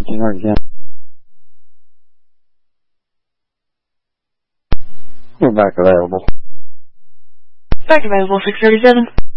型号先。We're back available. Back available 637.